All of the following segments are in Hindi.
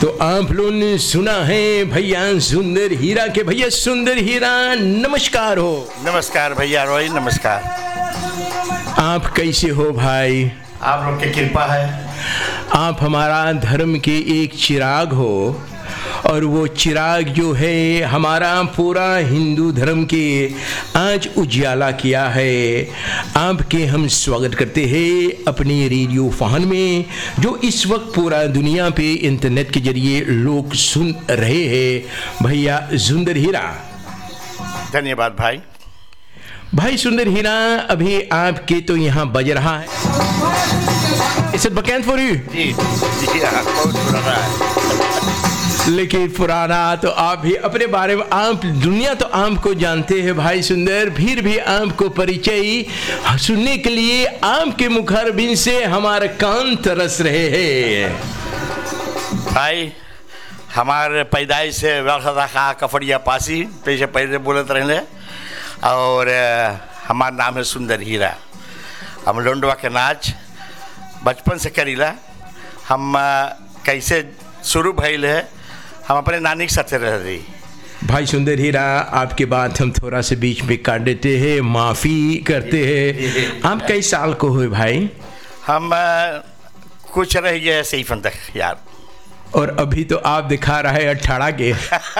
तो आप लोगों ने सुना है भैया सुंदर हीरा के। भैया सुंदर हीरा नमस्कार हो। नमस्कार भैया रोई, नमस्कार। आप कैसे हो भाई? आप लोग की कृपा है। आप हमारा धर्म के एक चिराग हो और वो चिराग जो है हमारा पूरा हिंदू धर्म के आज उजाला किया है। आपके हम स्वागत करते हैं अपने रेडियो फाहन में, जो इस वक्त पूरा दुनिया पे इंटरनेट के जरिए लोग सुन रहे हैं। भैया सुंदर हीरा। धन्यवाद भाई। भाई सुंदर हीरा, अभी आपके तो यहाँ बज रहा है। इस बकैन फॉर यू। जी बहुत पुराना है। लेकिन पुराना तो आप भी अपने बारे में, आप दुनिया तो आपको जानते हैं भाई सुंदर, फिर भी आपको परिचय सुनने के लिए आपके मुखारबिन से हमारे कान तरस रहे हैं। भाई हमारे पैदाइश से वर्षा कफड़िया पासी पेशे पहले बोलत रहे और हमारा नाम है सुंदर हीरा। हम लोंडवा के नाच बचपन से करीला। हम कैसे शुरू भइल है, हम अपने नानी के साथ रह रही। भाई सुंदर हीरा, आपके बात हम थोड़ा से बीच में काट देते हैं, माफ़ी करते हैं। आप कई साल को हुए भाई? हम कुछ रह गए सही फन तक यार। और अभी तो आप दिखा रहे हैं 18 के।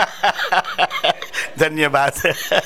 धन्यवाद।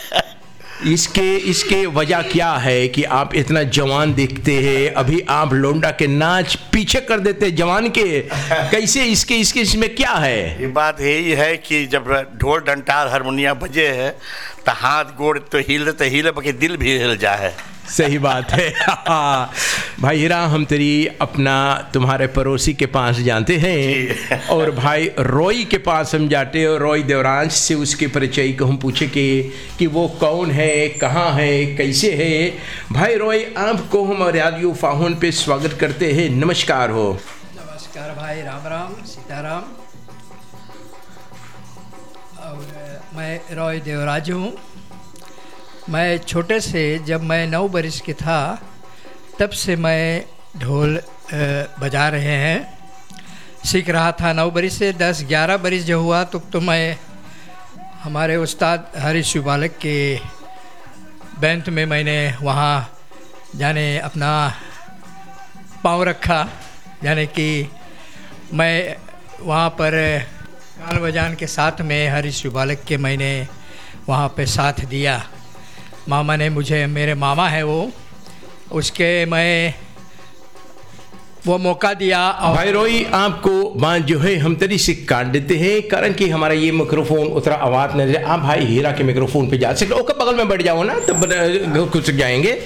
इसके वजह क्या है कि आप इतना जवान दिखते हैं? अभी आप लोंडा के नाच पीछे कर देते जवान के, कैसे इसके इसमें क्या है? ये बात यही है कि जब ढोल डंटार हारमोनिया बजे है तो हाथ गोड़ तो हिले बाकी दिल भी हिल जा है। सही बात है। भाई हीरा, हम तुम्हारे पड़ोसी के पास जानते हैं और भाई रॉय के पास हम जाते हैं और रॉय देवराज से उसके परिचय को हम पूछे कि वो कौन है, कहाँ है, कैसे है। भाई रॉय, आपको हम रेडियो फाहन पे स्वागत करते हैं। नमस्कार हो। नमस्कार भाई, राम राम सीताराम। और मैं रॉय देवराज हूँ। मैं छोटे से, जब मैं 9 बरस के था तब से मैं ढोल बजा रहे हैं, सीख रहा था। 9 बरस से 10-11 बरस जो हुआ तो मैं हमारे उस्ताद हरीश शिवालक के बैंड में मैंने वहाँ जाने अपना पाँव रखा, यानी कि मैं वहाँ पर गान बजान के साथ में हरीश शिवालक के मैंने वहाँ पे साथ दिया। मामा ने मुझे, मेरे मामा है वो, उसके मैं वो मौका दिया। और भाई रॉय, आपको बात जो है हम तरी से काट देते हैं, कारण कि हमारा ये माइक्रोफोन उतना आवाज़ नहीं। आप भाई हीरा के माइक्रोफोन पे जा सकते हो, बगल में बैठ जाओ ना, तब कुछ जाएंगे।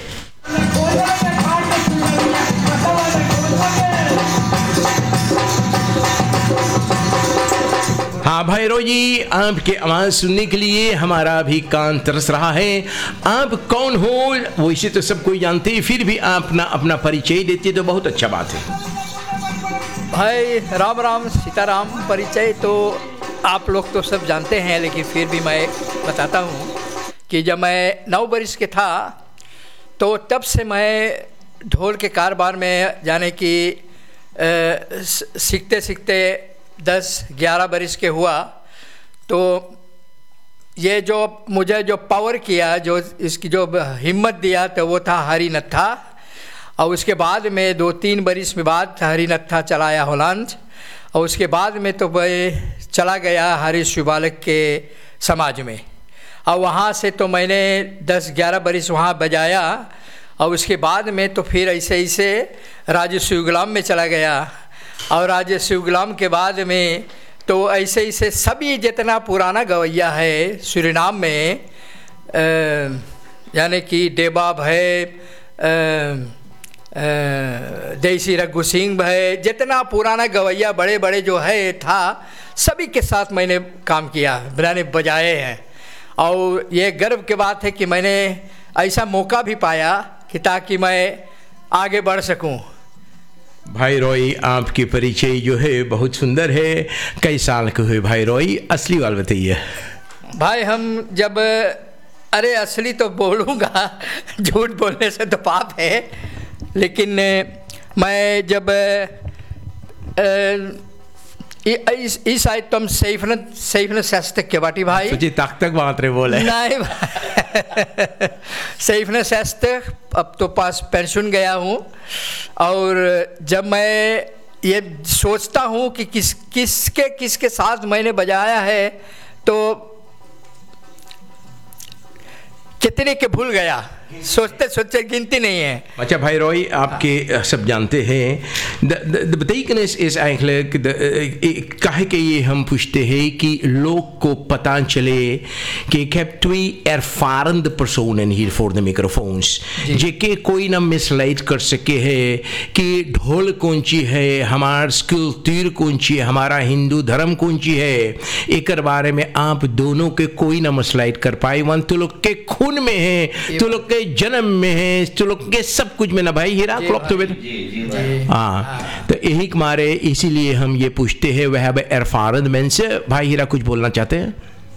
हाँ भाई रो जी, आपके आवाज़ सुनने के लिए हमारा भी कान तरस रहा है। आप कौन हो वैसे तो सब कोई जानते हैं, फिर भी आप अपना परिचय देते तो बहुत अच्छा बात है। भाई राम राम सीताराम। परिचय तो आप लोग तो सब जानते हैं, लेकिन फिर भी मैं बताता हूँ कि जब मैं 9 बरस के था तो तब से मैं ढोल के कारोबार में जाने की सीखते सीखते 10-11 बरस के हुआ। तो ये जो मुझे जो पावर किया, जो इसकी जो हिम्मत दिया, तो वो था हरी नत्था। और उसके बाद में 2-3 बरस में बाद हरी नत्था चलाया होलंद, और उसके बाद में तो मैं चला गया हरीश शिवालक के समाज में। और वहाँ से तो मैंने 10-11 बरस वहाँ बजाया, और उसके बाद में तो फिर ऐसे राजस्व गुलाम में चला गया। और राजस्व गुलाम के बाद में तो ऐसे सभी जितना पुराना गवैया है सूरीनाम में, यानी कि डेबाब है, देसी रघु सिंह है, जितना पुराना गवैया बड़े बड़े जो है था, सभी के साथ मैंने काम किया, मैंने बजाए हैं। और ये गर्व की बात है कि मैंने ऐसा मौका भी पाया कि ताकि मैं आगे बढ़ सकूं। भाई रॉय, आपकी परिचय जो है बहुत सुंदर है। कई साल के हुए भाई रॉय? असली बात बताइए भाई। हम जब, अरे असली तो बोलूँगा, झूठ बोलने से तो पाप है, लेकिन मैं जब इस आई तुम सहीफन सस्ते के बाटी भाई सोचिए तक बात रे बोले नहीं सहीफन सस्ते अब तो पास पेंशन गया हूँ। और जब मैं ये सोचता हूँ कि किसके साथ मैंने बजाया है तो कितने के भूल गया, सोचते गिनती नहीं है। अच्छा भाई रॉय, आपके सब जानते हैं de betekenis is eigenlijk काहे के ये हम पूछते हैं कि लोग को पता चले कि ik heb twee ervarende personen hier voor de microfoons जेके कोई ना मिसलाइट कर सके है कि ढोल कौन ची है, हमार स्कल्पचर कौन ची है, हमारा हिंदू धर्म कौन ची है, एक बारे में आप दोनों के कोई ना मिसलाइट कर पाए। वन तो लोग के खून में है, तो लोग के जन्म में है, तो लोग के सब कुछ में ना भाई हीरा क्लॉप तो बेटा हाँ। तो यही मारे इसीलिए हम ये पूछते हैं वह एरफारद मैन से। भाई हीरा कुछ बोलना चाहते हैं?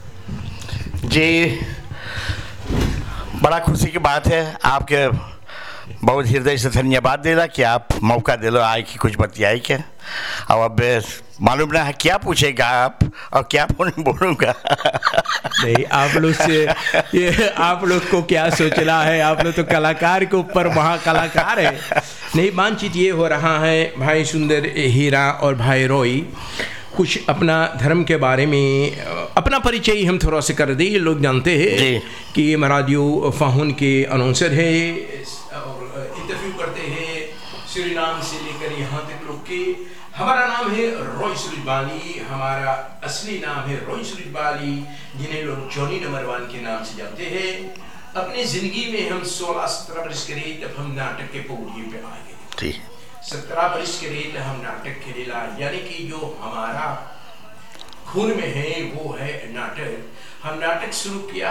जी बड़ा खुशी की बात है, आपके बहुत हृदय से धन्यवाद देला कि आप मौका दे लो आए कि कुछ बतियाई के। अब मालूम ना है क्या पूछेगा आप और क्या बोलूँगा नहीं आप लोग से ये आप लोग को क्या सोचना है, आप लोग तो कलाकार के ऊपर महाकलाकार है। नहीं बातचीत ये हो रहा है भाई सुंदर हीरा और भाई रॉय कुछ अपना धर्म के बारे में अपना परिचय हम थोड़ा सा कर दें। लोग जानते हैं कि ये रेडियो फाहुन के अनाउंसर है और इंटरव्यू करते हैं सूरीनाम से लेकर यहाँ तक लोग के। हमारा नाम है रॉय सुरजबाली, हमारा असली नाम है रॉय सुरजबाली जिन्हें लोग जॉनी नंबर 1 के नाम से जानते हैं। अपने ज़िंदगी में हम 16-17 वर्ष के लिए जब हम नाटक के पोडियम पे आ गए, 17 वर्ष के लिए हम नाटक खेलेला, यानी कि जो हमारा खून में है वो है नाटक। हम नाटक शुरू किया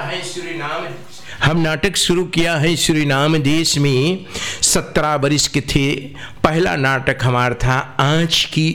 है सूरीनाम देश में 17 वर्ष के थे। पहला नाटक हमारा था आज की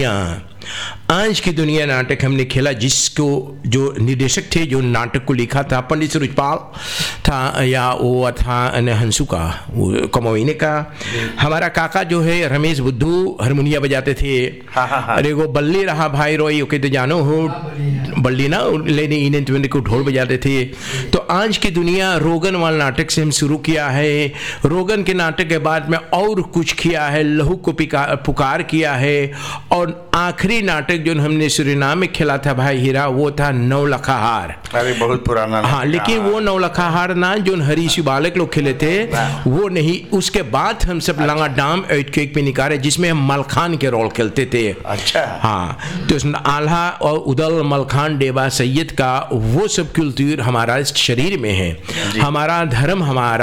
दुनिया नाटक हमने खेला, जिसको जो निर्देशक थे जो नाटक को लिखा था पंडित सूरजपाल था या वो था हंसू का वो कमोइने का। हमारा काका जो है रमेश बुद्धू हारमोनिया बजाते थे। अरे वो बल्ली रहा भाई रॉय ओके तो जानो हो बल्ली ना लेने इन्हें को ढोल बजाते थे। तो आज की दुनिया रोगन वाला नाटक से हम शुरू किया है। रोगन के नाटक के बाद में और कुछ किया है, लहू को पुकार किया है। और आखिरी नाटक जो हमने सूरीनाम में खेला था भाई हीरा वो था नौलखाहार। अरे बहुत पुराना हाँ, लेकिन वो नौलखाहार ना जो हरीश बालक लोग खेले थे वो नहीं। उसके बाद हम सब लंगा डाम एटकेक पे निकाले जिसमें हम मलखान के रोल खेलते थे। अच्छा हाँ, तो आल्हा और उदल मलखान डेबा सैयद का वो सब कल्चर हमारा शरीर में है। हमारा धर्म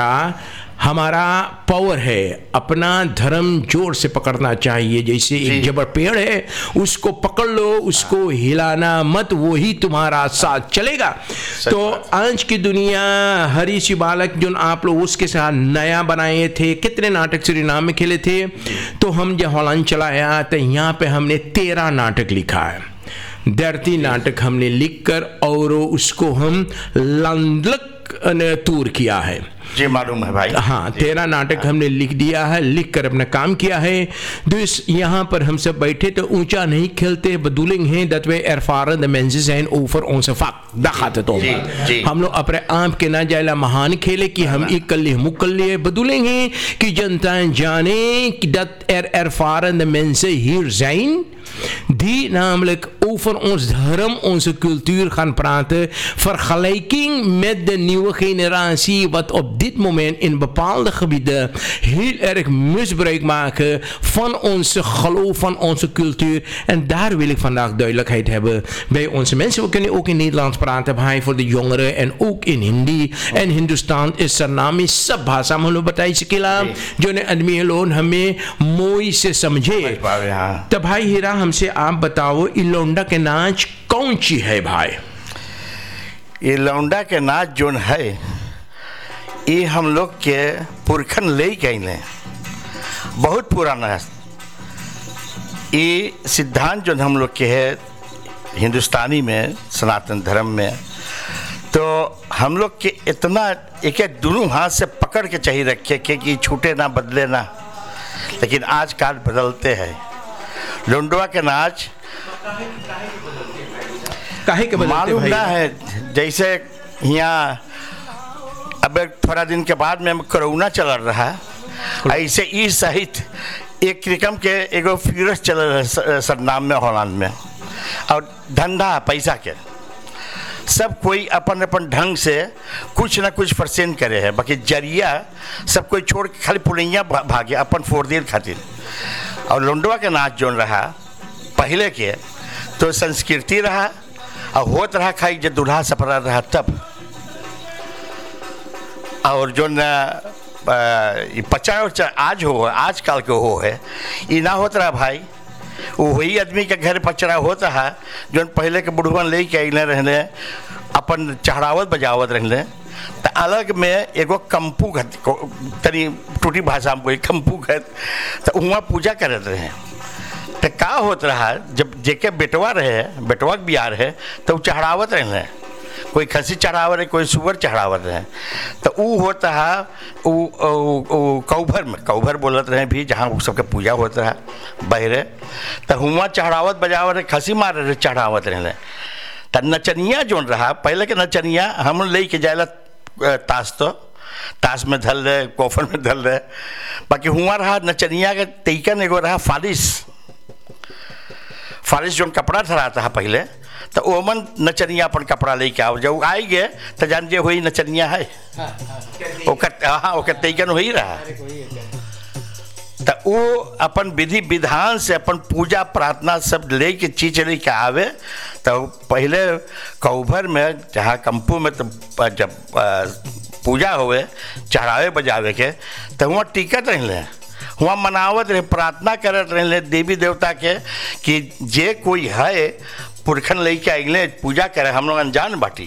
हमारा पावर है, अपना धर्म जोर से पकड़ना चाहिए। जैसे एक जबर पेड़ है उसको पकड़ लो, उसको हिलाना मत, वो ही तुम्हारा साथ चलेगा। तो आज की दुनिया हरीश बालक जो आप लोग उसके साथ नया बनाए थे, कितने नाटक सूरीनाम में खेले थे। तो हम जब हॉलैंड चलाया तो यहाँ पे हमने 13 नाटक लिखा है। 13 नाटक हमने लिखकर और उसको हम लंदलक टूर किया है। जी मालूम है भाई। हाँ, 13 नाटक हमने लिख दिया है, लिख कर अपना काम किया है। तो यहाँ पर हम सब बैठे तो ऊंचा नहीं खेलते, बदुलिंग हैं दत्वे एरफारन मेंसेस हैं ऊपर ओन से फाक दखाते तो हम लोग अपने आप के ना जायला महान खेले कि हम एक कल्ले मुकल्ले बदुलिंग हैं कि जनता जाने कि दत एरफारन मेंसे hier zijn die namelijk over ons धर्म, onze cultuur gaan praten, vergelijking met de nieuwe generatie wat op dit moment in bepaalde gebieden heel erg misbruik maken van onze geloof, van onze cultuur. En daar wil ik vandaag duidelijkheid hebben bij onze mensen. We kunnen ook in Nederlands praten, भाई voor de jongeren en ook in Hindi. En Hindustan is Sarnami सब भाषा में लोग बताई सकेला जो ने आदमी लोग हमें मोई से समझे। तो भाई हीरा हमसे आप बताओ ये लौंडा के नाच कौन सी है भाई? ये लौंडा के नाच जो है ये हम लोग के पुरखन ले गए बहुत पुराना है। ये सिद्धांत जो हम लोग के है हिंदुस्तानी में सनातन धर्म में, तो हम लोग के इतना एक एक दोनों हाथ से पकड़ के चाहिए रखे कि छूटे ना बदले ना। लेकिन आज काल बदलते हैं। लौंडवा के नाच काहे के बदलते मालूम भाई? ना है, जैसे यहाँ अब थोड़ा दिन के बाद में कोरोना चल रहा, ऐसे ई सहित एक रकम के एगो फिरस चल रहा सरनाम में हॉलैंड में, और धंधा पैसा के सब कोई अपन अपन ढंग से कुछ ना कुछ परसेंट करे है, बाकी जरिया सब कोई छोड़ के खाली पुलैया भागे अपन फोड़ देर खातिर। और लुंडवा के नाच जोन रहा पहले के तो संस्कृति रहा और होत रहा खाई जब दूल्हा सपरा रहा तब, और जो पचा आज हो आजकल के हो है ये ना होता रहा भाई। वही आदमी के घर पचरा होता है जो पहले के बुढ़वन ले के अले रहने अपन चढ़ावत बजावत रहने, तो अलग में एगो कंपू घत तनी टूटी भाषा में कोई कंपू घत, तो वहाँ पूजा करते रहे। तो का होता रहा जब जेके बेटवा रहे बेटवा के बियाह रहे तो चढ़ावत रहने, कोई खसी चढ़ावत रहे कोई सुअर चढ़ावत रहे, तो वो होता है कौभर में कौभर बोलत रहे भी जहाँ वो सबके पूजा होता है बहरे, तो हुआ चढ़ावत बजावत रहे खसी मार रहे चढ़ावत रहे। तो नचनिया जोन रहा पहले के नचनिया हम ले के जाए ताश, तो ताश में धल रहे कोफर में धल रहे, बाकी हुआ रहा नचनिया के तैकन एगो रहा फारिश जो कपड़ा धराता है पहले, तो ओमन नचनिया अपन कपड़ा लेके आओ, जब आई गए तो जान जे वही नचनिया है, ओकर तैकन हो ही रहा। तो वो अपन विधि विधान से अपन पूजा प्रार्थना सब ले के चीज लेके आवे, तो पहले कौभर में जहाँ कंपू में तो जब पूजा होवे चढ़ावे बजावे के, तो वहाँ टिकट रहे वहाँ मनावत रहे प्रार्थना करत रहे देवी देवता के कि जे कोई है पुरखन लेके अगले पूजा करे, हम लोग अनजान बाटी,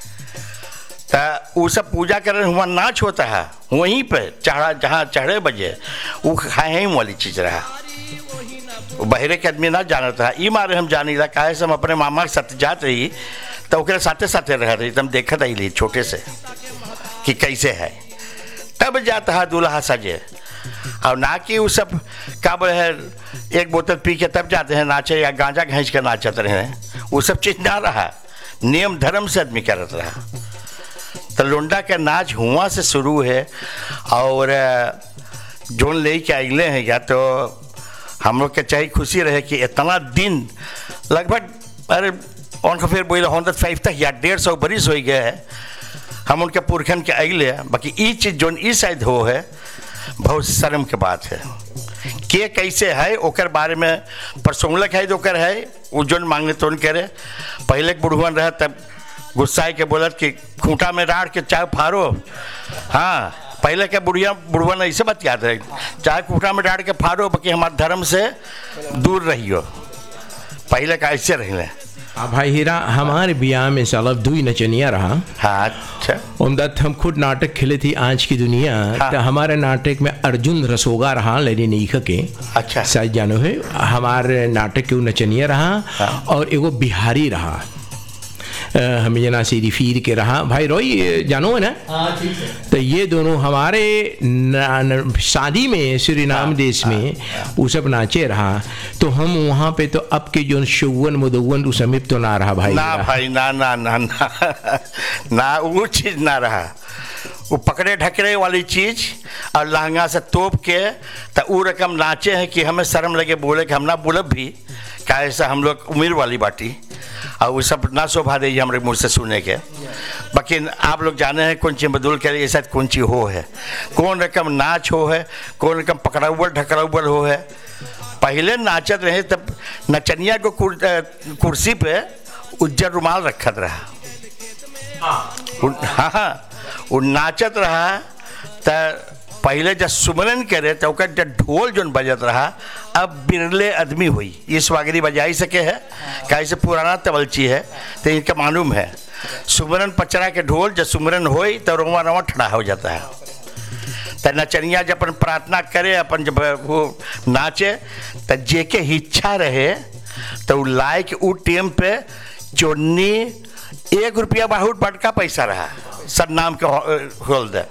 तो वो सब पूजा करे वहाँ नाच होता है वहीं पे चढ़ा जहाँ चढ़े बजे वो खाए ही वाली चीज़ रहा। वो बहरे के आदमी ना जानता है, ई मारे हम जानी रहा काहे से हम अपने मामा के साथ जात रही तो ओकरे साथे साथे रह रही, तब देखत आई छोटे से कि कैसे है, तब जाता है दूल्हा सजे, और ना कि वो सब का है एक बोतल पी के तब जाते हैं नाचे या गांजा घींच के नाचते रहे, वो सब चीज़ ना रहा, नियम धर्म से आदमी करत रहा। तो लुंडा का नाच हुआ से शुरू है, और जोन ले के अगले हैं या तो हम लोग के चाहिए खुशी रहे कि इतना दिन लगभग अरे उनका फिर बोले 105 तक या 150 बरिस हो गए है हम उनके पुरखन के अगले, बाकी ये चीज़ जोन इस शायद हो है बहुत शर्म के बात है के कैसे है ओकर बारे में प्रसंगलक है तो कर है वो जोन मांगे तो करे। पहले के बुढ़वन रहे तब गुस्साए के बोलत कि खूंटा में डाल के चाय फारो, हाँ पहले के बुढ़वन ऐसे बतियात है चाय खूंटा में डाल के फारो बाकी हमारे धर्म से दूर रहियो, पहले का ऐसे रहे। भाई हीरा हमारे ब्याह में साल दुई नचनिया रहा। हाँ अच्छा। उमदत हम खुद नाटक खेले थी आज की दुनिया। हाँ। तो हमारे नाटक में अर्जुन रसोगा रहा लेनी नीख के। अच्छा। शायद जानो है हमारे नाटक के नचनिया रहा। हाँ। और एगो बिहारी रहा हमें जना सीधी फीर के रहा भाई रोई जानो है ना। हाँ ठीक है। तो ये दोनों हमारे शादी में सूरीनाम देश में वो सब नाचे रहा। तो हम वहाँ पे तो अब के जो शौवन मुदौवन उस समीप तो ना रहा भाई ना भाई ना ना ना ना ना वो चीज़ ना रहा, वो पकड़े ढकड़े वाली चीज़ और लहंगा से तोप के तो वो रकम नाचे हैं कि हमें शर्म लगे बोले कि हम ना बोलब भी क्या ऐसा हम लोग उम्र वाली बाटी और वो सब ना शोभा दे हमारे मुँह से सुनने के। बाकी आप लोग जाने हैं कौन चीज़ बदल के लिए शायद कौन चीज़ हो है, कौन रकम नाच हो है, कौन रकम पकड़ाउबल ढकड़ाउबल हो है। पहले नाचत रहे तब नचनिया को कुर्सी पे उज्जर रुमाल रखत रहा। हाँ वो नाचत रहा तो पहले जब सुमरन करे तो जब ढोल जो बजत रहा अब बिरले आदमी हुई ये स्वागरी बजा सके है कैसे पुराना तवलची है तो इनका मालूम है सुमरन पचरा के ढोल जब सुमरन हो तो रोवा रोवा ठड़ा हो जाता है। तो नचनिया जब अपन प्रार्थना करे अपन जब वो नाचे तो जे के इच्छा रहे तो लाए के उ टेम पे चोन्नी 1 रुपया बहुत बड़का पैसा रहा सब नाम के होल दे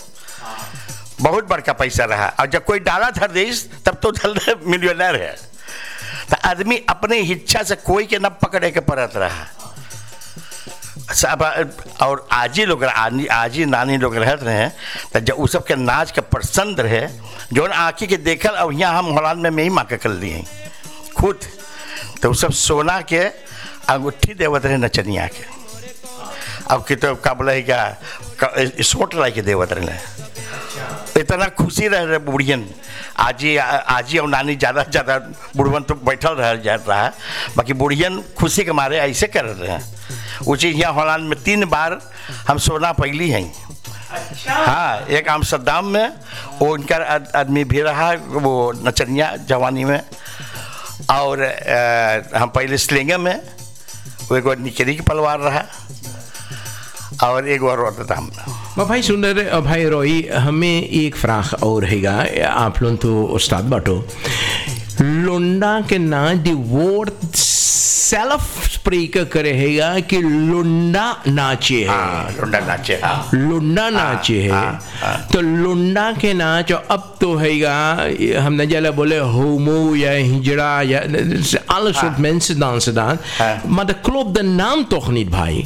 बहुत बड़का पैसा रहा और जब कोई डाला धर देश तब तो धल मिलियनर है। तो आदमी अपने इच्छा से कोई के न पकड़े के पड़त रहा सब। और आजी लोग आजी नानी लोग रहत रहे तो जब उस सब के नाच के पसंद रहे जो आँखी के देखल। और यहाँ हम होलांद में ही माँ के कर लिए खुद, तो सब सोना के अंगूठी देवत रहे नचनिया के। अब कि तो का बोला क्या सोट ला के देवत रहे। इतना खुशी रहे बुढ़ियन। आजी और नानी ज़्यादा बुढ़वन तो बैठल रह जाता है, बाकी बुढ़ियन खुशी के मारे ऐसे कर रहे हैं। वो चीज़ यहाँ होलांद में 3 बार हम सोना पहली हैं। हाँ, एक आमस्टरडाम में वो उनका आदमी भी रहा वो नचनिया जवानी में, और हम पहले स्लिंगम में वो एक निकरी की पलवार रहा, और एक और रोटरडाम में। भाई सुंदर भाई रॉय, हमें एक फ्राख और हैगा। आप लोग तो उस्ताद बाटो लोंडा के ना दी वर्ड सेल्फ स्प्रेक करे हैगा कि लुंडा नाचे है। लुंडा नाचे, लुंडा नाचे है। तो लुंडा के नाच अब तो हैगा हम न जला बोले होमो या हिजड़ा या alles soort mensen dansen daar, maar dat klopt de naam toch niet भाई?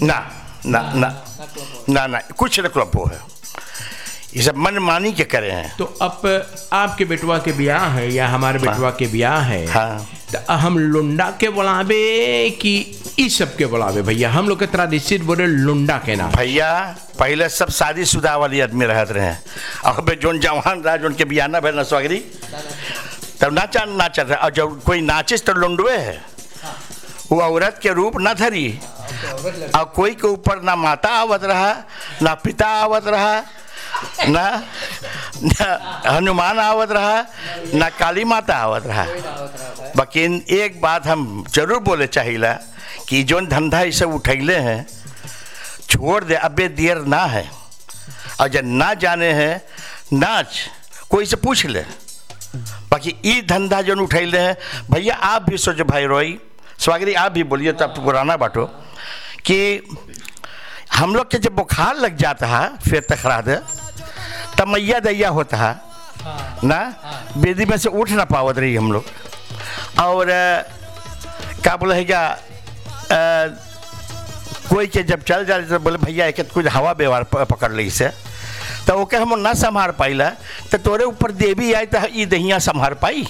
ना कुछ न क्लब है, ये सब मनमानी के करे हैं। तो अब आपके बेटवा के ब्याह है या हमारे बेटवा के ब्याह है, तो हम लुंडा के बुलावे कि इस सब के बुलावे? भैया हम लोग के ट्रेडिशन बोले लुंडा के नाम। भैया पहले सब शादीशुदा वाली आदमी रहते रहे, और जोन जवान रहा जोन के ब्याह ना भैया स्वागरी तब नाचा रहे। और जब कोई नाचिस तो लुंडवे है, वो औरत के रूप न धरी, और कोई के ऊपर ना माता आवत रहा, ना पिता आवत रहा, ना हनुमान आवत रहा, ना काली माता आवत रहा। बाकी एक बात हम जरूर बोले चाहिए कि जोन धंधा इसे उठैले हैं छोड़ दे, अबे देर ना है। और जब ना जाने हैं नाच कोई से पूछ ले। बाकी ये धंधा जो उठैले हैं भैया, आप भी सोचो भाई रॉय स्वागरी, आप भी बोलिए तो आप पुराना बाटो कि हम लोग के जब बुखार लग जाता है फिर तकरा दे तब मैया दैया होता है ना, बेदी में से उठ ना पावत रही हम लोग। और क्या बोले है क्या कोई के जब चल जाए तो बोले भैया एक कुछ हवा व्यवहार पकड़ ली से, तो ओके हम ना संभार पाइला, तो तोरे ऊपर देवी आई तो ये दहिया संभार पाई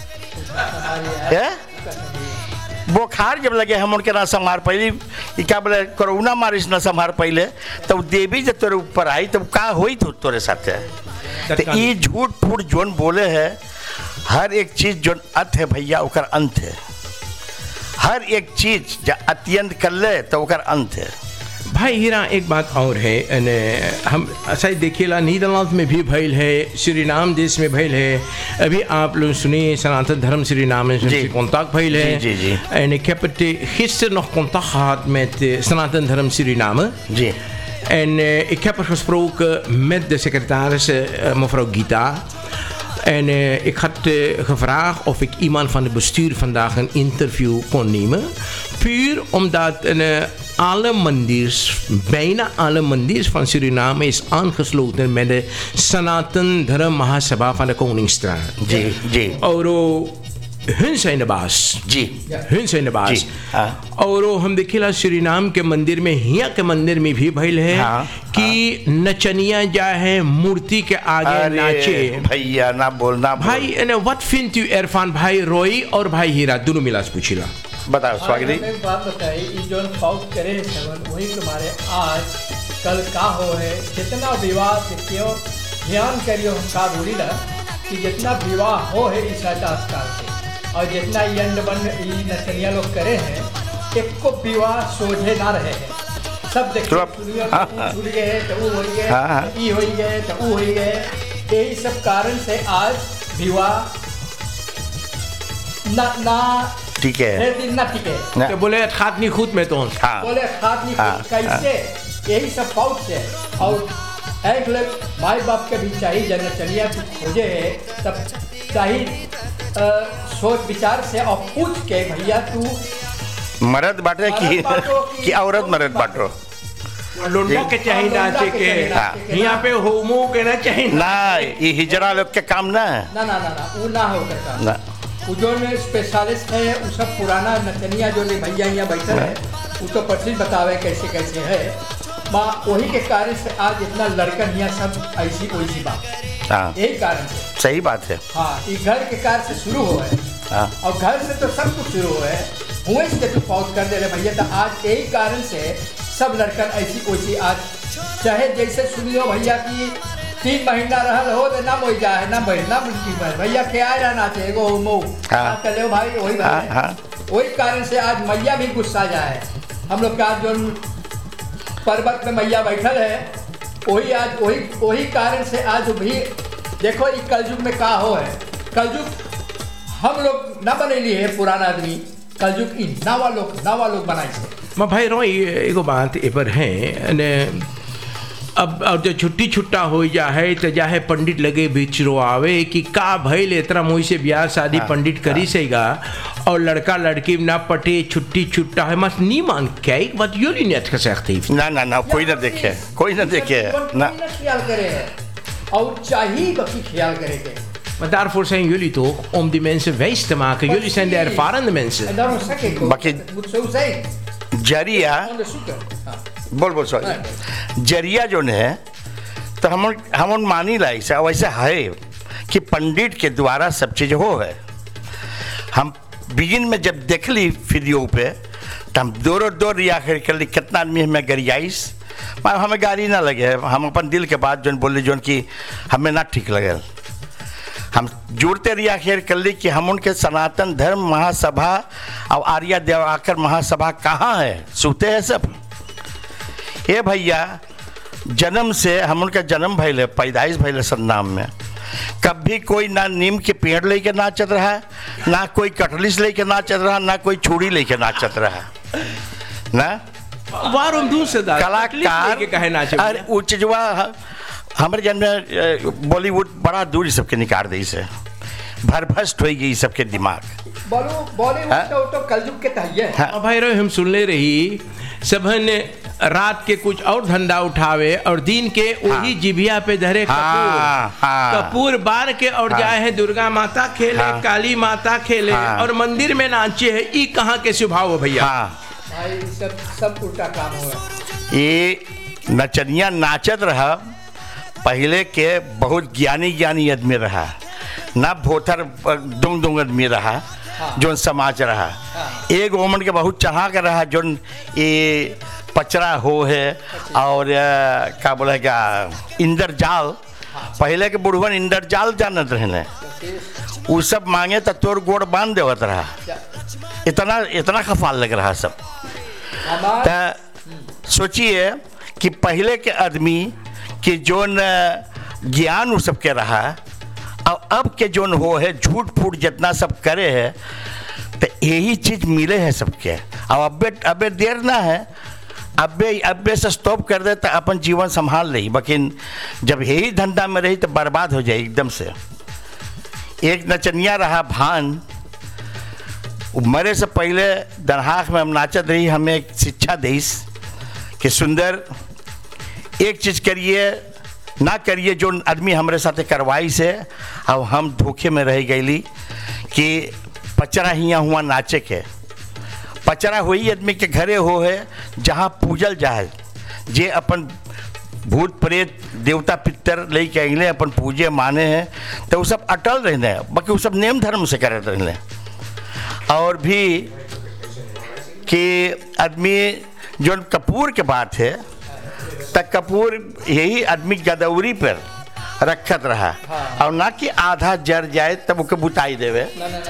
बुखार जब लगे हम उनके ना संभार पहले क्या बोले कोरोना मारिस ना संभार पहले, तो देवी जब तेरे ऊपर आई तो का हुई तो तोरे साथ है। तो ये झूठ फूट जोन बोले है, हर एक चीज जोन अंत है भैया ओकर अंत है। हर एक चीज जब अत्यंत कर ले तो ओकर अंत है। भाई हीरा एक बात और है, हम ऐसा देखिएला नीदरलैंड में भी भइल है, सूरीनाम देश में भइल है। अभी आप लोग सुनिए सनातन धर्म सूरीनाम में contact भइल है। En ik heb het gisteren nog contact gehad met Sanaatan Dharam Suriname. En ik heb er gesproken met de secretaris mevrouw Gita. En ik had gevraagd of ik iemand van het bestuur vandaag een interview kon nemen. Puur omdat alle mandirs, bijna alle mandirs van Suriname is aangesloten met de Sanatan Dharam Mahasabha van de Koningsstraat. hun zijn de baas ji hun zijn de baस और हम देखिला सूरीनाम के मंदिर में हिया के मंदिर में भी भइल है कि नचनिया जा है मूर्ति के आगे नाचे भैया ना बोलना भाई व्हाट फिंट यू इरफान भाई रोई और भाई हीरा दोनों मिला से पूछिला बताओ स्वागत एक बात बताइए ये जो फाउट करे हैं सब वही तुम्हारे आज कल का हो है जितना विवाह क्यों ध्यान करियो हम का बोली ना कि जितना विवाह हो है इस आजकल से और जितना यंड बन नचनिया लोग करे हैं एक को विवाह सोझे ना रहे हैं सब देखिए छूट गए तो वो हो गए ई हो गए तो वो हो गए यही सब कारण से आज विवाह ना ठीक है ना ठीक है तो बोले खात नहीं खुद में तो बोले खात नहीं कैसे यही सब फाउट से और एक लोग माई बाप के भी चाहिए जब नचनिया तू खोजे है तब चाहिए सोच विचार से और पूछ के भैया तू मर्द बाटे कि औरत मर्द बाटो लोंडा के चाहिए नाचे के यहाँ पे होमो के ना चाहिए ना ये हिजरा लोग के काम ना ना ना ना वो ना हो करता ना वो जो स्पेशलिस्ट है वो सब पुराना नचनिया जो भैया यहाँ बैठे है वो तो प्रसिद्ध बतावे कैसे कैसे है माँ, वही के कारण से आज इतना लड़कन यहाँ सब ऐसी वैसी बात। हाँ, यही कारण से। सही बात है। हाँ, ये घर के कार्य से शुरू हो है। हाँ, और घर से तो सब कुछ शुरू हो है, हुए से तू पहुँच कर दे रहे भैया। तो आज यही कारण से सब लड़कन ऐसी वैसी आज चाहे जैसे सुन लो भैया की 3 महीना रहल हो तो ना मोई जाए ना बढ़ना मुश्किल पर भैया क्या रहना चाहिए एगो मऊ चले भाई वही भाई। वही कारण से आज मैया भी गुस्सा जाए। हम लोग का आज जो पर्वत में मैया बैठल है वही आज वही कारण से आज भी देखो ये कलयुग में का हो है। कलयुग हम लोग ना बनेली है पुराना आदमी, कलयुग इन नवा लोग बनाई से। मैं भाई रो एगो बात ए पर है ने अब और जो छुट्टी छुट्टा हो जा है तो जाहे पंडित लगे बिचरो आवे कि का भइल इतना मोई से ब्याह शादी पंडित करी सेगा और लड़का लड़की ना पटे छुट्टी छुट्टा है मत नहीं मान क्या एक बात यो नहीं नेट कर सकती ना कोई ना देखे ना ख्याल करे और चाहिए बाकी ख्याल करेंगे। Maar daarvoor zijn jullie toch, om die mensen wijs te maken. Jullie zijn de ervarende mensen. En daarom zeg ik ook, het moet zo zijn. जरिया बोल सॉरी जरिया जो है तो हम मानी लाई से वैसे है कि पंडित के द्वारा सब चीज़ हो है। हम बिगिन में जब देख ली वीडियो पे तो हम दो रिया कर ली कितना आदमी हमें गरियाईस हमें गाड़ी ना लगे। हम अपन दिल के बात जो बोली जो कि हमें ना ठीक लगे। हम जुड़ते रिया खेर कर ली कि हम उनके सनातन धर्म महासभा और आर्य देवाकर महासभा कहाँ है, सुते हैं सब। ये भैया जन्म से हम उनका जन्म भैले पैदाइश भैले सन्नाम में कभी कोई ना नीम के पेड़ लेके नाचत रहा है, ना कोई कटलिस लेके नाचत रहा, ना कोई छुरी लेके नाचत रहा ना। कलाकार और उचजवा हमारे जन्म बॉलीवुड बड़ा दूर सबके निकाल दी से भरभस्ट हो गई सबके दिमाग। बॉलीवुड तो कलयुग के तहैये हाँ भाई रो हम सुन ले रही सबन रात के कुछ और धंधा उठावे और दिन के वही जिभिया पे धरे कपूर बार के और जाए है दुर्गा माता खेले काली माता खेले और मंदिर में नाचे है। ई कहाँ के स्वभाव हो भैया? भाई सब उल्टा काम हुआ। ये नचनिया नाचत रहा पहले के बहुत ज्ञानी आदमी रहा ना भोथर दुंग आदमी रहा जो समाज रहा। एक ओमन के बहुत चढ़ा कर रहा जो ये पचरा हो है और क्या बोलेगा इंद्रजाल। पहले के बुढ़वन इंद्रजाल जानत रहे वो सब मांगे तो तोर गोड़ बांध देवत रहा। इतना खफाल लग रहा सब। तो सोचिए कि पहले के आदमी कि जोन ज्ञान उस सबके रहा और अब के जोन हो है झूठ फूट जितना सब करे है तो यही चीज़ मिले है सबके। और अबे देर ना है अबे से स्टॉप कर दे तो अपन जीवन संभाल रही, लेकिन जब यही धंधा में रही तो बर्बाद हो जाए एकदम से। एक नचनिया रहा भान मरे से पहले दरहाक में हम नाचत रही। हमें एक शिक्षा देस कि सुंदर एक चीज़ करिए ना करिए जो आदमी हमारे साथ करवाई से। अब हम धोखे में रह गई कि पचरा हियाँ हुआ नाचे के पचरा वही आदमी के घरे हो है जहाँ पूजल जाए जे अपन भूत प्रेत देवता पितर ले के अगले अपन पूजे माने हैं तो वो सब अटल रहने बाकी वो सब नेम धर्म से करते रहने। और भी कि आदमी जो कपूर के बात है तक कपूर यही आदमी गदौरी पर रखत रहा और ना कि आधा जर जाए तब उसके बुताई देवे।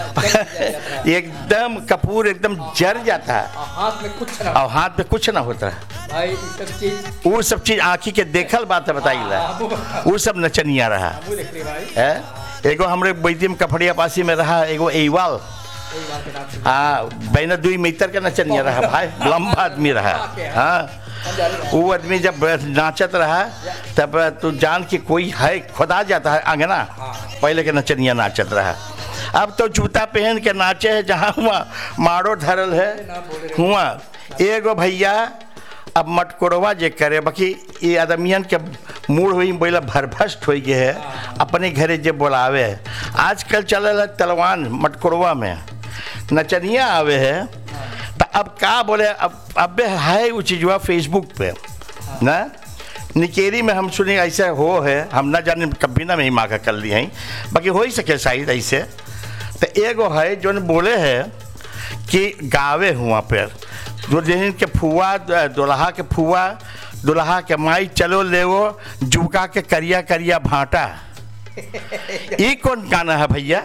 एकदम कपूर एकदम जर जाता है और हाथ में कुछ ना होता है। वो सब चीज आँखी के देखल बात है बताइए वो सब नचनिया रहा है। एगो हमरे बैदियम कफड़िया पासी में रहा एगो एवाल बहना दुई मीटर का नचनिया रहा भाई लंबा आदमी रहा। हाँ वो आदमी जब नाचत रहा तब तू जान कि कोई है खुदा जाता है अंगना। पहले के नचनिया नाचत रहा अब तो जूता पहन के नाचे है जहाँ हुआ मारो धरल है हुआ एगो भैया अब मटकोरवा जे करे बाकी ये आदमियन के मूड हुई बोला भरभस्ट हो गए है अपने घरे जे बोलावे है। आजकल चल तलवान मटकोरवा में नचनिया आवे है तो अब का बोले अब है वो चीज़वा फेसबुक पे ना निकेरी में हम सुने ऐसे हो है, हम ना जाने कभी ना नहीं मांगा कर ली हैं, बाकी हो ही सके शायद ऐसे। तो एगो है जो बोले है कि गावे हुआ पर जो दिन के फुआ दुल्हा के फुआ दुल्हा के माई चलो लेवो जुका के करिया करिया भाटा। ये कौन गाना है भैया?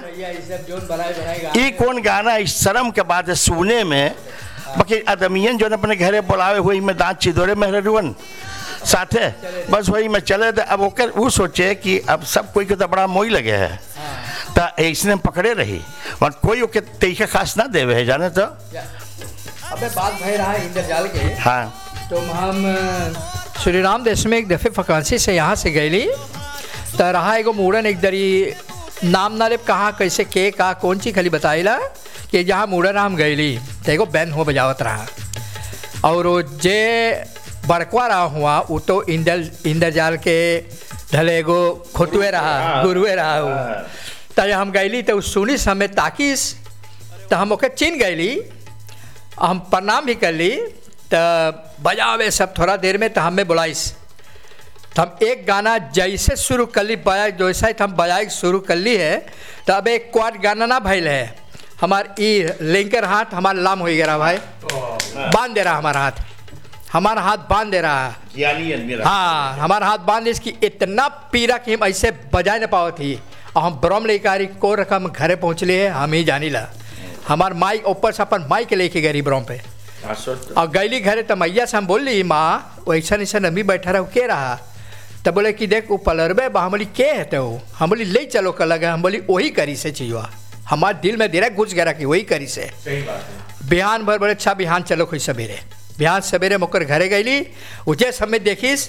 ये कौन गाना? इस शर्म के बाद सुने में बाकी आदमियन जो अपने घरे बुलावे हुई में दांत चिदोरे मेहरुअन साथे बस वही में चले। अब ओकर वो सोचे कि अब सब कोई के तो बड़ा मोई लगे है तो ऐसने पकड़े रही और कोई ओके तरीका खास ना देवे है जाने तो। अबे बात भाई रहा इंद्रजाल के। हाँ तो हम श्री राम देश में एक दफ़े फकांसी से यहाँ से गईली तो रहा एगो मूड़न एक दरी नाम ना ले कहाँ कैसे के का कौन चीज खाली बताइला कि जहाँ मूड़न हम गईली तो एगो बैन हो बजावत रहा और जे बड़कवा रहा हुआ वो तो इंद्रजाल के ढले एगो खोटुए रहा गुरुए रहा वो। तो हम गईली तो सुनी हमें ताकिस तो हम ओके चीन गईली, हम प्रणाम भी कर ली तो बजावे सब थोड़ा देर में तो हमें बुलाइस। तो हम एक गाना जैसे शुरू कर ली बजा जैसा ही हम बजाई शुरू कर ली है तो अब एक क्वार्ट गाना ना भैल है हमार ई लेंकर हाथ हमारा लाम हो गया भाई, बांध दे रहा हमारा हाथ बांध दे रहा है। हाँ हमारा हाथ बांध दे इसकी इतना पीरा कि हम ऐसे बजा न पाओ थी और हम ब्रह्म लेकारी को रकम घरे पहुँचले है हम ही जानी ला। हमार माई ऊपर से अपन माई के लेके गई ब्रह्म पे और गईली घरे तो मैया से हम बोल ली माँ वैसा ऐसा नमी बैठा रहा के रहा तो बोले कि देख वो पलरबे बा। हम बोली के है तो हम बोली ले चलो कल लगे। हम बोली वही करी से चीज़वा हमारे दिल में दे घुस गया कि वही करी से। बिहान भर बोले अच्छा बिहान चलो कोई सवेरे बिहान सवेरे मुकर घरे गईली उजे समय देखिस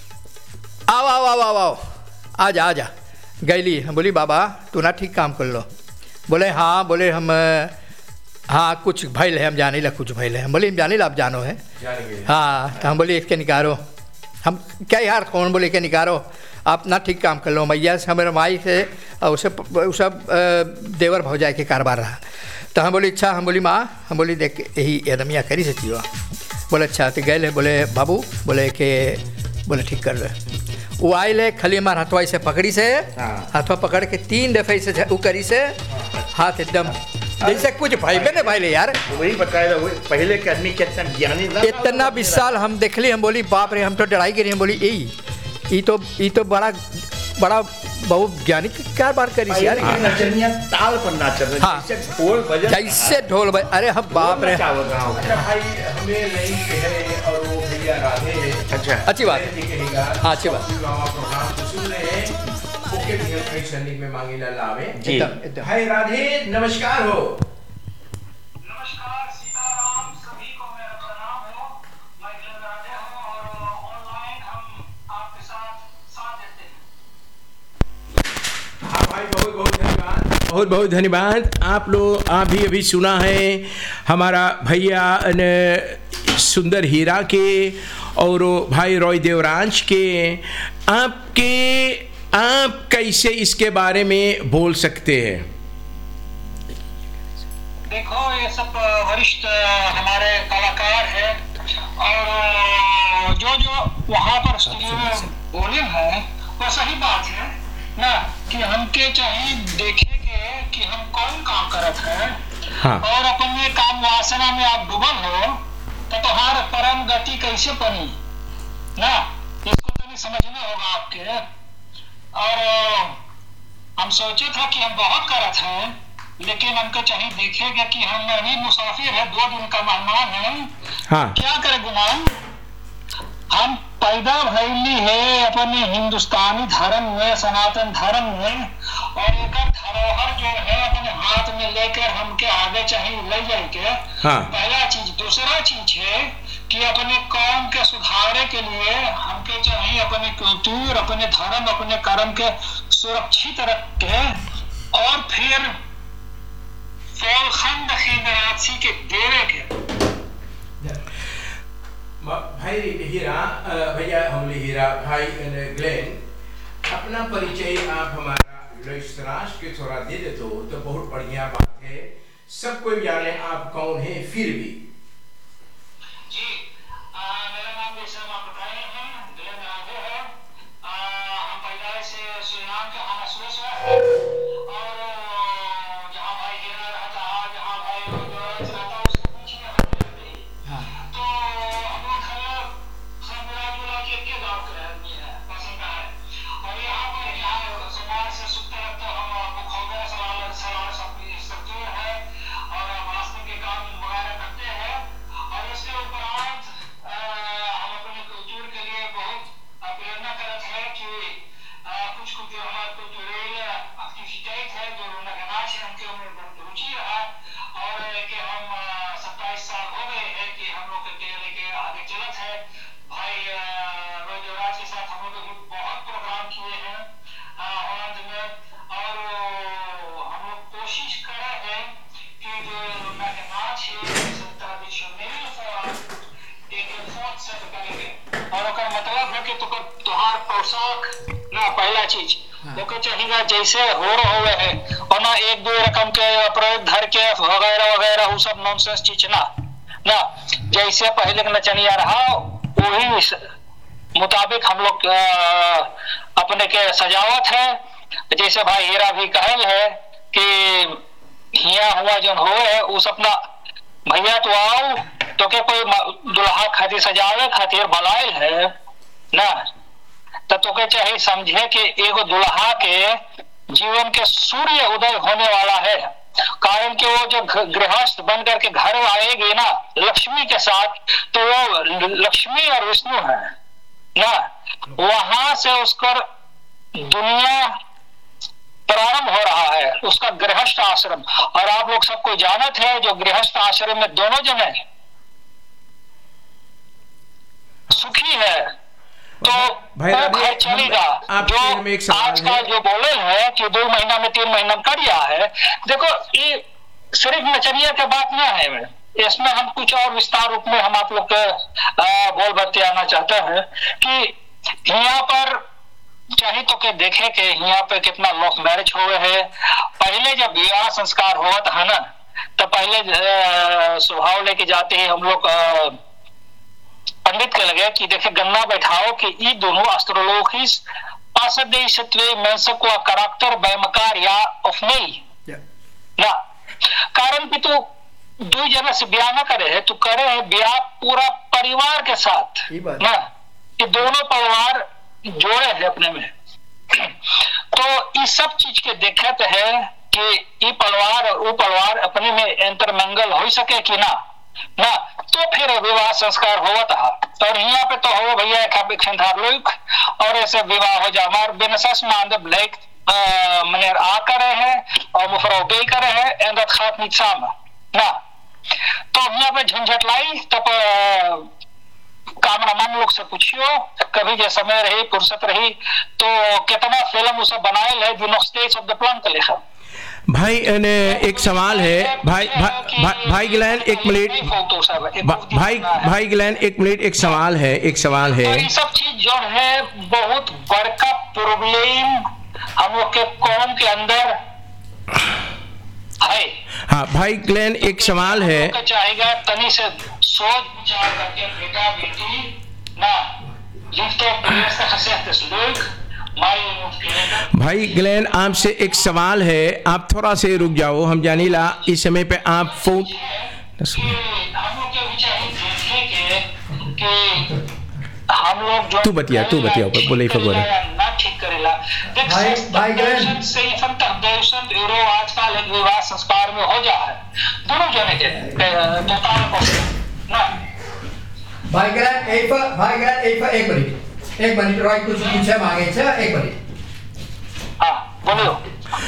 आओ आओ आओ आओ आओ आजा आजा गईली। हम बोली बाबा तू ना ठीक काम कर लो। बोले हाँ बोले हम हाँ कुछ भैल है हम जाने ला कुछ भैल है। हम बोले हम जाने ला आप जानो है हाँ। तो हम बोले इसके निकारो हम क्या यार कौन बोले के निकारो आप ना ठीक काम कर लो। मैया से हमारे माई से उसे सब देवर भौजाई के कारोबार रहा। तो हम बोली अच्छा हम बोली माँ हम बोली देख यही एकदमिया करी से चीज़। बोले अच्छा तो गए बोले बाबू बोले के बोले ठीक कर ले। वो आए ले खाली हमारे हथवा से पकड़ी से हथवा पकड़ के 3 दफ़े से वो करी से हाथ एकदम जैसे कुछ भाई बहने भाई ले यार वही बताया पहले के आदमी कितना ज्ञानी इतना 20 साल हम देख ली। हम बोली बाप रे हम तो डराई गिरी। हम बोली ये तो बड़ा बड़ा बहुत ज्ञानी क्या बात करी यार। ताल पर नाच रहे हाँ जैसे ढोल बज अरे हम बाप रे भाई हमें नहीं कहे और वो भैया राधे अच्छा अच्छी बात है हाँ अच्छी बात में मांगी लावे जी। भाई राधे नमस्कार हो। नमस्कार सीताराम सभी को मेरा प्रणाम हो। मैं राधे हूँ और ऑनलाइन हम आपके साथ देते हैं। हाँ भाई बहुत बहुत धन्यवाद बहुत बहुत धन्यवाद। आप लोग आप भी अभी सुना है हमारा भैया सुंदर हीरा के और भाई रॉय देवराज के। आप कैसे इसके बारे में बोल सकते हैं? देखो ये सब वरिष्ठ हमारे कलाकार हैं और जो वहाँ पर स्टूडियो में बोले हैं वो सही बात है ना कि हमके चाहिए देखे कि हम कौन काम करत हैं। हाँ। और अपने काम वासना में आप डूबल हो तो तुम्हारा परम गति कैसे बनी ना इसको तो नहीं समझना होगा आपके। और हम सोचे था कि हम बहुत करत हैं लेकिन हमको चाहिए देखेगा कि हम अभी मुसाफिर है 2 दिन का मेहमान है। हाँ। क्या करे गुमान हम पैदा भइली है अपने हिंदुस्तानी धर्म में सनातन धर्म में और एक धरोहर जो है अपने हाथ में लेकर हमके आगे चाहिए ले जाएंगे। हाँ। पहला चीज। दूसरा चीज है कि अपने कौम के सुधारे के लिए हमके चाहिए अपने कल्चर अपने धर्म अपने कर्म के सुरक्षित रख के और फिर फौलखंड खिदरासी के देवे के भाई हीरा भैया हमले हीरा भाई ग्लेन, अपना परिचय आप हमारा लिसनर्स के थोड़ा दे दे तो बहुत बढ़िया बात है, सब कोई जाने आप कौन है। फिर भी जी मेरा नाम जैसे आप बताए हैं ग्लेन राघव है। हम पैदाइश से सुरीनाम के हानासुरस है और जहाँ भाई हीरा रहता है, जहाँ भाई रोज रहता है, उसके बीच में हम रहते हैं। तो हम लोग सब मिला जुला के गाँव के आदमी है, पसंद है। और यहाँ पर यहाँ समाज से सुनते हैं तो हम मुखौबे सवाल सब सकते हैं और वास्तव के काम वगैरह करते हैं। और इसके उपरांत हम अपने कल्चर के लिए बहुत प्रेरणा करते हैं कि कुछ जो हमारे कल्चरल एक्टिविटीज है जो नाच है उनके में रुचि रहा और कि हम 27 साल हो गए हैं कि हम लोग के लेके आगे चलत है। भाई रोज देवराज के साथ हम लोग बहुत प्रोग्राम किए हैं होलंद में और हम लोग कोशिश कर रहे हैं कि जो नाच है ट्रेडिशनल एक फोर्थ सेट करेंगे और ओकर मतलब है कि तोहार पोशाक ना पहला चीज ओके चाहिए जैसे हो रहे है और ना एक दो रकम के अपराध धर के वगैरह वगैरह वो सब नॉनसेंस चीज ना जैसे पहले के नचनिया रहा वही मुताबिक हम लोग अपने के सजावट है। जैसे भाई हीरा भी कहल है कि हिया हुआ जो हो है उस अपना भैया तो आओ तो के कोई दुल्हा खातिर सजावे खातिर बुलायल है ना, तो के चाहिए समझे कि एगो दुल्हा के जीवन के सूर्य उदय होने वाला है। कारण कि वो जो गृहस्थ बन करके घर आएगी ना लक्ष्मी के साथ, तो वो लक्ष्मी और विष्णु है ना, वहां से उसका दुनिया प्रारंभ हो रहा है, उसका गृहस्थ आश्रम। और आप लोग सबको जानत है जो गृहस्थ आश्रम में दोनों जने सुखी है तो वो घर चलेगा। जो आजकल जो बोले हैं कि 2 महीना में 3 महीना कर दिया है, देखो ये सिर्फ नचनिया के बात ना है, इसमें हम कुछ और विस्तार रूप में हम आप लोग के बोल बतियाना चाहते हैं कि यहाँ पर चाहे तो के देखे कि यहाँ पे कितना लव मैरिज हुए है। पहले जब विवाह संस्कार हुआ था ना तो पहले स्वभाव लेके जाते हैं हम लोग पंडित के लगे कि देखे गन्ना बैठाओ कि ये दोनों एस्ट्रोलॉजिस पासदेशत्वे मेंसको करेक्टर बेमकार या ऑफनी ना, कारण कि तू 2 जना से ब्याह ना करे है, तू करे है ब्याह पूरा परिवार के साथ ना, ये दोनों परिवार जोड़े है अपने में। तो इस सब चीज के देखते है कि ये परिवार और वो परिवार अपने में इंटरमेंगल हो सके कि ना, तो फिर विवाह संस्कार हुआ था। और यहाँ पे तो हो भैया एक और ऐसे विवाह हो जा हमारे बिनसस मानद ब्लैक मनेर आ करे है और मुफरो बे करे है एंड खात निचाम ना, तो यहाँ पे झंझट लाई तब कामरामान लोग से पूछियो कभी जो समय रही फुर्सत रही तो कितना फिल्म उसे बनाए है the stage of the plan का लेखा। भाई ने एक सवाल है भाई गिलान 1 मिनट भाई गिलान 1 मिनट एक सवाल है ये सब चीज जो है बहुत बड़का प्रॉब्लम हम लोग के कौम के अंदर है। हाँ भाई ग्लेन एक सवाल है, चाहेगा तनी से सोच विचार करके बेटा बेटी ना भाई ग्लेन आपसे एक सवाल है, आप थोड़ा से रुक जाओ, हम जानीला इस समय पे आप फोन हम लोग तू बतिया ऊपर बोले फगोरे ना ठीक करेला भाई ग्लेन से यूरो आजकल एक विवाह संस्कार में हो जा है दोनों जने के टोटल ना भाई ग्लेन एक मिनट रॉय कुछ पूछे मांगे छे 1 मिनट हां बोलो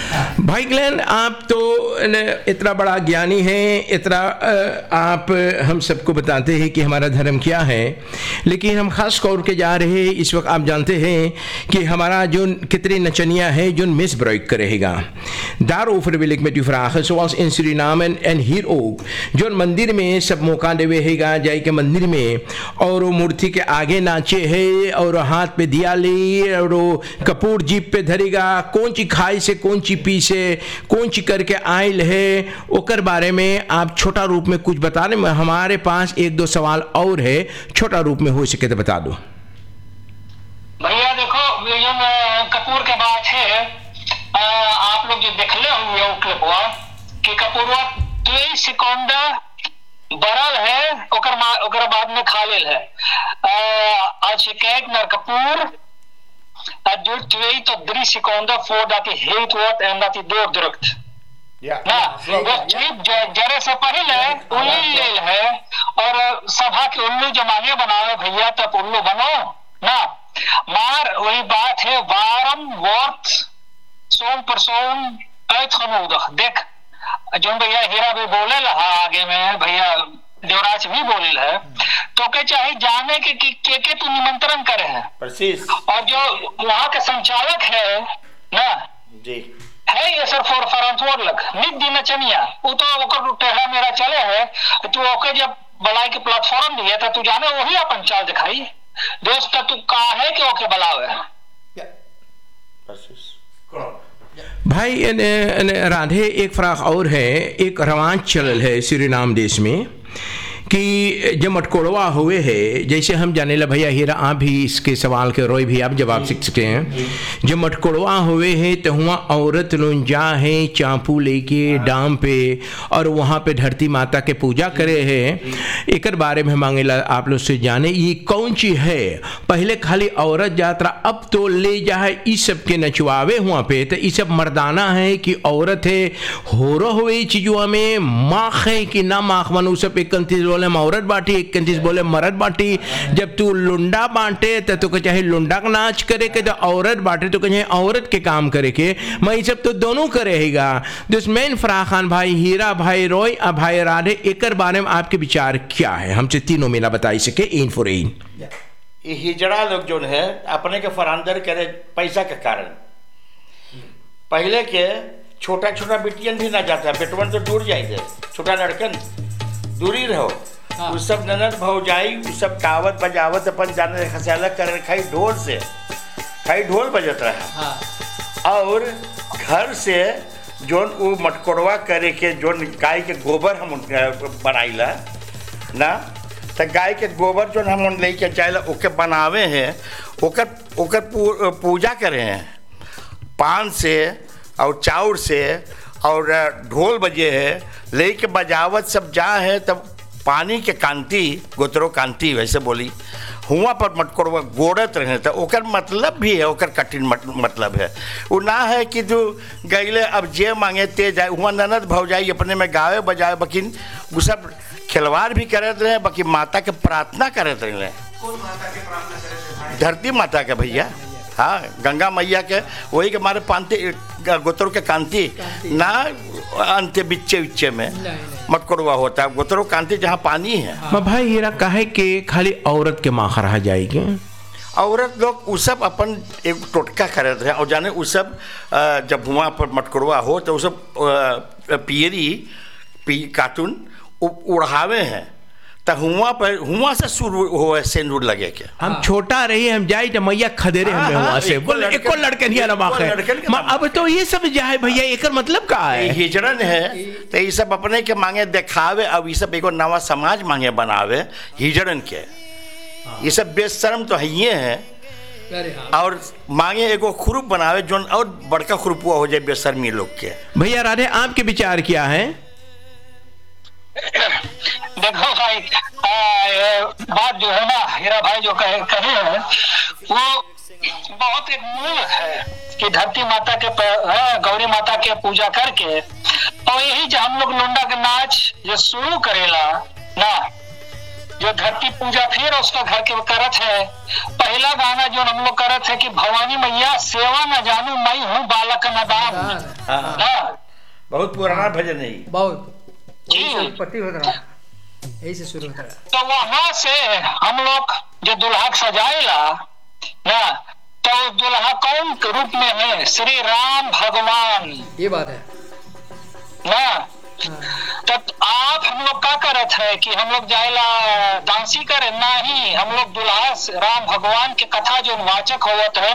भाई ग्लेन, आप तो इतना बड़ा ज्ञानी हैं, इतना आप हम सबको बताते हैं कि हमारा धर्म क्या है, लेकिन हम खास तौर के जा रहे हैं इस वक्त। आप जानते हैं कि हमारा जो कितने नचनिया है जो misbruik करेगा daarover wil ik met u vragen, zoals in Suriname en hier ook, जो मंदिर में सब मौका देवे हैगा जाए के मंदिर में और वो मूर्ति के आगे नाचे है और हाथ पे दिया ले और वो कपूर जीप पे धरेगा, कौन ची खाई से कौन ची पी से कौन ची करके आयल है, ओकर बारे में आप छोटा रूप में कुछ बता दें। हमारे पास एक दो सवाल और है, छोटा रूप में हो सके तो बता दो भैया। देखो ये कपूर के बात है, आप लोग जो देखले होंगे वो क्लिपवा कि कपूरवा 23 सेकंड बरल है ओकर बाद में खालिल है। als je kijkt naar kapoor, het duurt 2 tot 3 seconden voordat hij heet wordt en dat hij doordrukt. Ja. जरे से पहले उल्लू लेल है और सभा के उल्लू जमाने बनाओ भैया, तब उल्लू बनो ना maar वही बात है, waarom wordt zo'n persoon uitgenodigd? देख जो भैया हीरा भी बोले रहा आगे में, भैया देवराज भी बोले है, तो के चाहे जाने के तू निमंत्रण करे है। और जो वहाँ के संचालक है ना जी है ये सर verantwoordelijk niet die नचनिया वो तो ओकर टेढ़ा मेरा चले है, तू ओके जब बलाई के प्लेटफॉर्म दिए तो तू जाने वही अपन चाल दिखाई दोस्त, तू कहा है कि ओके बलावे भाई। राधे, एक फ्राक और है, एक रवाज चलल है सूरीनाम देश में कि जब मटकोड़वा हुए है, जैसे हम जाने ला भैया हीरा, आप भी इसके सवाल के रोई भी आप जवाब सीख सकते हैं। जब मटकोड़वा हुए है तो वहाँ औरत लोग जा है चांपू लेके डाम पे और वहाँ पे धरती माता के पूजा करे है। एक बारे में मांगे ला आप लोग से जाने ये कौन चीज है। पहले खाली औरत यात्रा, अब तो ले जा है इस सब के नचवावे हुआ पे, तो ये सब मर्दाना है कि औरत है, हो रहा हुए चीजों में माख है कि ना माख बनू सब एक औरत बाटी, एक कंतीस बोले मर्द बाटी। जब तू लुंडा बांटे तो चाहे लुंडा का नाच करे के, तो औरत बांटे तो चाहे औरत के काम करे के, मैं ये सब तो दोनों करेगा। दुश्मन फराखान भाई हीरा, भाई रॉय और भाई राधे, एक बारे में आपके विचार क्या है, हमसे तीनों में ना बताई सके इन फॉर इन। हिजड़ा लोग जो है अपने के फरांदर करे पैसा के कारण, पहले के छोटा छोटा बिटियन भी ना जाता, बेटवन तो दूर जाए, छोटा लड़कन दूरी रहो। हाँ। उस सब ननद भौजाई उस सब गावत बजावत अपन जाने खसाला कर खाई ढोल से, खाई ढोल बजत रहा। हाँ। और घर से जोन वो मटकोड़वा करे के जोन गाय के गोबर हम बनाइला ना, तो गाय के गोबर जो हम लेके जाइला ओके बनावे हैं, ओकर पूजा करे हैं पान से और चाउर से और ढोल बजे है लेके बजावत सब जा है। तब पानी के कांति गोतरो कांति वैसे बोली हुआ पर मटकोड़वा गोड़त रहे, तो ओकर मतलब भी है, ओकर कठिन मतलब है। वो ना है कि जो गईले अब जे मांगे ते जाए, हुआ ननद भौजाई अपने में गावे बजावे, बकिन वो सब खिलवाड़ भी करते रहे, बाकी माता के प्रार्थना करते रहे। कौन माता के प्रार्थना करते? धरती माता के भैया, हाँ गंगा मैया के, वही के मारे पांते गोतरो के कांति ना अंत्य बिच्चे बिच्चे में मटकोड़वा होता है, गोतरो कांति जहाँ पानी है। हाँ। भाई हीरा काहे के खाली औरत के माँ रहा जाएगी, औरत लोग उस सब अपन एक टोटका करते हैं और जाने उस सब जब वहाँ पर मटकोड़वा हो तो उस सब पियरी कार्टून उड़ावे हैं, तो हुआ से शुरू हो सेंदूर लगे के। हम छोटा रही हम जाए तो मैया खदेरे हमें हुआ से बोल एको लड़के नहीं आना है। अब तो ये सब जाए भैया, एक मतलब का है हिजड़न है, तो ये सब अपने के मांगे दिखावे, अब ये सब एगो नवा समाज मांगे बनावे हिजड़न के, ये सब बेशर्म तो है ये है और मांगे एगो खुरूप बनावे जो और बड़का खुरूपुआ हो जाए बेशर्मी लोग के। भैया राधे, आपके विचार क्या है? देखो भाई, बात जो है ना हीरा भाई जो कहे हैं वो बहुत एक मूल है कि धरती माता के गौरी माता के पूजा करके, और यही जो हम लोग लुंडा के नाच जो शुरू करेला ना, जो धरती पूजा फिर उसका घर के करत है। पहला गाना जो हम लोग करत है कि भवानी मैया सेवा न जानू मैं हूँ बालक नदान। हाँ, बहुत पुराना भजन है। बहुत जी। यही से उत्पत्ति होता रहा, यही से शुरू होता रहा। तो वहां से हम लोग जो दुल्हा सजाएला ना, तो दुल्हा कौन के रूप में है? श्री राम भगवान ये बात है ना। तो आप हम लोग क्या करत है कि हम लोग जाएला दासी करे? नहीं, हम लोग दुल्हा राम भगवान के कथा जो वाचक होवत है